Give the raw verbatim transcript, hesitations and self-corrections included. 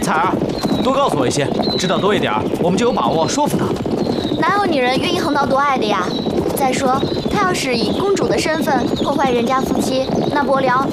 彩儿，多告诉我一些，知道多一点，我们就有把握说服他。 哪有女人愿意横刀夺爱的呀？再说，她要是以公主的身份破坏人家夫妻，那伯良